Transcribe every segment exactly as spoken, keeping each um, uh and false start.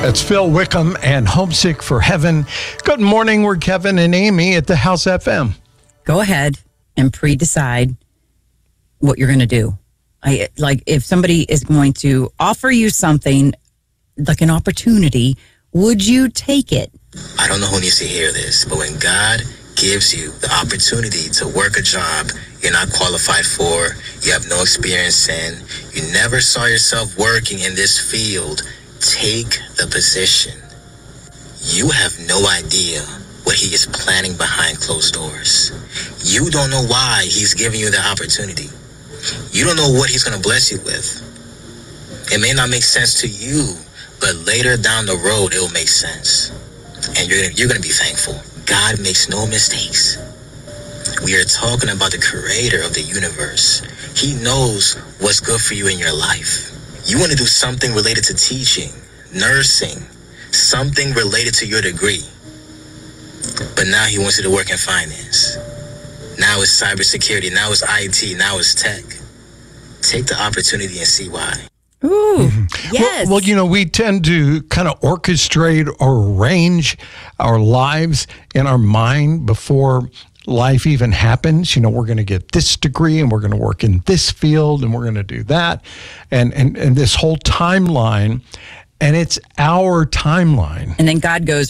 That's Phil Wickham and Homesick for Heaven. Good morning. We're Kevin and Amy at the House F M. Go ahead and pre-decide what you're going to do. I like if somebody is going to offer you something like an opportunity, would you take it? I don't know who needs to hear this, but when God gives you the opportunity to work a job you're not qualified for, you have no experience in, you never saw yourself working in this field, take the position. You have no idea what he is planning behind closed doors. You don't know why he's giving you the opportunity. You don't know what he's going to bless you with. It may not make sense to you, but later down the road, it will make sense. And you're, you're going to be thankful. God makes no mistakes. We are talking about the creator of the universe. He knows what's good for you in your life. You want to do something related to teaching, nursing, something related to your degree. But now he wants you to work in finance. Now it's cybersecurity. Now it's I T. Now it's tech. Take the opportunity and see why. Ooh, yes. Well, well, you know, we tend to kind of orchestrate or arrange our lives in our mind before life even happens. You know, we're going to get this degree and we're going to work in this field and we're going to do that. And, and, and this whole timeline, and it's our timeline. And then God goes,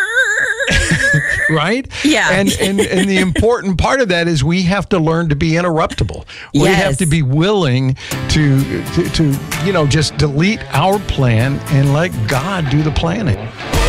right? Yeah. And, and and the important part of that is we have to learn to be interruptible. We Yes. have to be willing to, to, to, you know, just delete our plan and let God do the planning.